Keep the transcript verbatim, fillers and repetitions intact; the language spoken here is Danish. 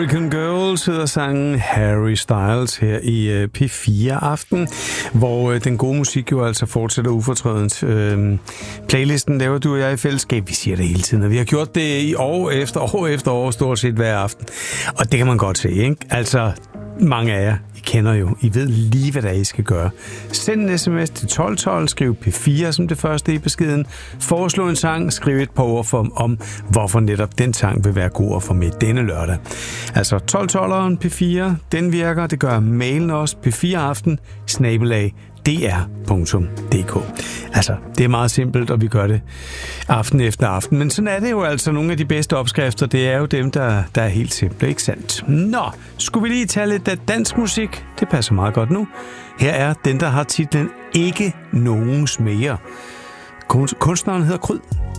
American Girls hedder sangen Harry Styles her i P fire Aften, hvor den gode musik jo altså fortsætter ufortrødent. Playlisten laver du og jeg i fællesskab. Vi siger det hele tiden, og vi har gjort det i år efter år efter år, stort set hver aften. Og det kan man godt se, ikke? Altså, mange af jer, I kender jo. I ved lige, hvad der er, I skal gøre. Send en sms til tolv tolv, skriv P fire som det første i beskeden. Foreslå en sang, skriv et par ord for, om, hvorfor netop den sang vil være god at få med denne lørdag. Altså tolv tolv P fire, den virker. Det gør mailen også. P fire aften, snabelag, d r punktum d k. Altså, det er meget simpelt, og vi gør det aften efter aften. Men sådan er det jo altså. Nogle af de bedste opskrifter, det er jo dem, der, der er helt simple, ikke sandt? Nå, skulle vi lige tage lidt af dansk musik? Det passer meget godt nu. Her er den, der har titlen Ikke Nogens Mere. Kunstneren hedder Kryd.